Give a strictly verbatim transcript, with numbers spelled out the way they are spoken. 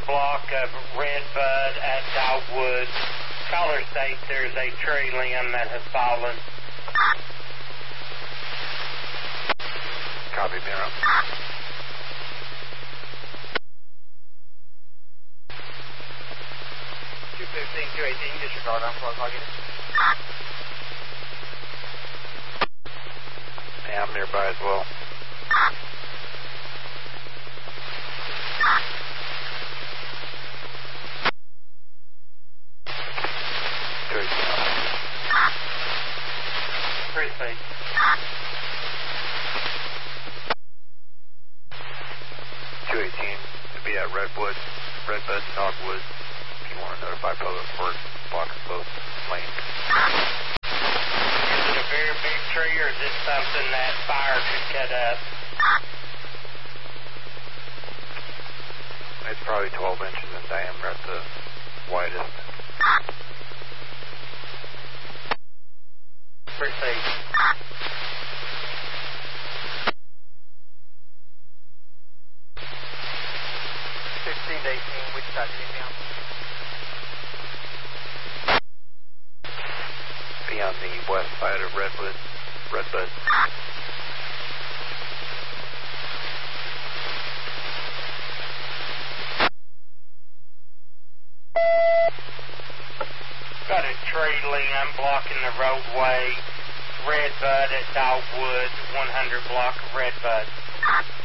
block of redbud at Dogwood. Caller states there's a tree limb that has fallen. Copy, Bureau. two fifteen, two eighteen, disregard unplug, I'll get it. Yeah, I'm nearby as well. Proceed. two eighteen to be at Redwood, Redbud, Dogwood. If you want to notify public works, blocking both lanes. Is it a very big tree or is it something that fire could cut up? It's probably twelve inches in diameter at the widest. Proceed. sixteen to eighteen, which side did you down? Be on the west side of Redwood, Redbud. Got a tree limb blocking the roadway. Redbud at Dogwood, one hundred block of Redbud.